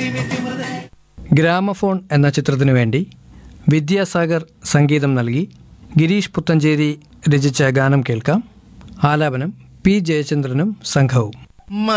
Gramophone എന്ന ചിത്രത്തിനു വേണ്ടി വിദ്യാസാഗർ സംഗീതം നൽകി ഗിരീഷ് പുത്തഞ്ചേരി രചിച്ച ഗാനം കേൾക്കാം. ആലാപനം പി ജയചന്ദ്രനും സംഘവും.